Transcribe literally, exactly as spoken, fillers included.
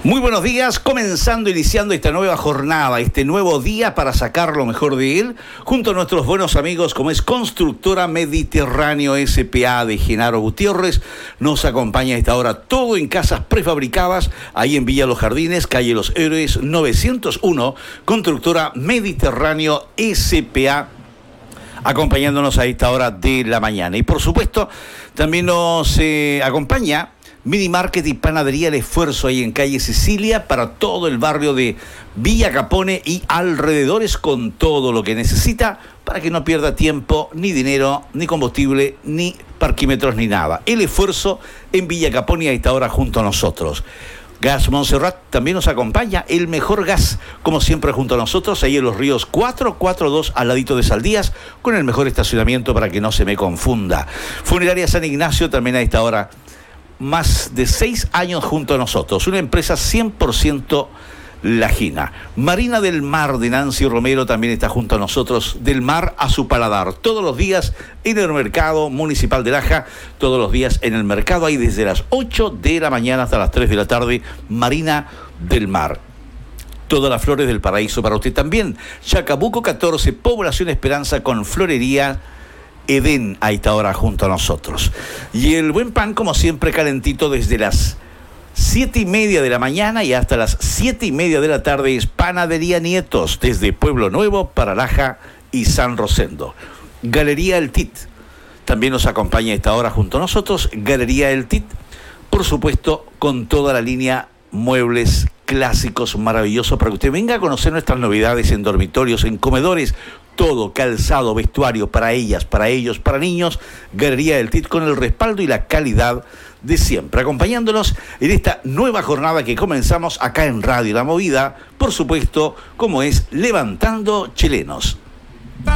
Muy buenos días, comenzando, iniciando esta nueva jornada, este nuevo día para sacar lo mejor de él, junto a nuestros buenos amigos como es Constructora Mediterráneo S P A de Genaro Gutiérrez. Nos acompaña a esta hora todo en casas prefabricadas, ahí en Villa Los Jardines, calle Los Héroes novecientos uno, Constructora Mediterráneo S P A, acompañándonos a esta hora de la mañana. Y por supuesto, también nos eh, acompaña Mini Market y Panadería El Esfuerzo, ahí en calle Sicilia, para todo el barrio de Villa Capone y alrededores, con todo lo que necesita para que no pierda tiempo, ni dinero, ni combustible, ni parquímetros, ni nada. El Esfuerzo en Villa Capone, a esta hora junto a nosotros. Gas Montserrat también nos acompaña, el mejor gas, como siempre junto a nosotros, ahí en Los Ríos cuatrocientos cuarenta y dos, al ladito de Saldías, con el mejor estacionamiento para que no se me confunda. Funeraria San Ignacio también a esta hora, más de seis años junto a nosotros, una empresa cien por ciento lajina. Marina del Mar de Nancy Romero también está junto a nosotros, del mar a su paladar, todos los días en el mercado municipal de Laja, todos los días en el mercado, ahí desde las ocho de la mañana hasta las tres de la tarde, Marina del Mar. Todas las flores del paraíso para usted también. Chacabuco catorce, Población Esperanza, con florería Edén a esta hora junto a nosotros. Y el buen pan, como siempre, calentito desde las siete y media de la mañana y hasta las siete y media de la tarde, es Panadería Nietos, desde Pueblo Nuevo, para Laja y San Rosendo. Galería El Tit también nos acompaña a esta hora junto a nosotros. Galería El Tit, por supuesto, con toda la línea muebles clásicos maravillosos para que usted venga a conocer nuestras novedades en dormitorios, en comedores, todo, calzado, vestuario para ellas, para ellos, para niños. Galería del Tit, con el respaldo y la calidad de siempre, acompañándonos en esta nueva jornada que comenzamos acá en Radio La Movida, por supuesto, como es Levantando Chilenos.